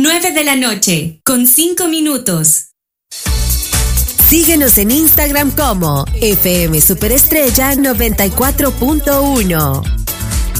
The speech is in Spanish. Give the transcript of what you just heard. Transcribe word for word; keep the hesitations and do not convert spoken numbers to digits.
nueve de la noche, con cinco minutos. Síguenos en Instagram como F M Superestrella noventa y cuatro punto uno.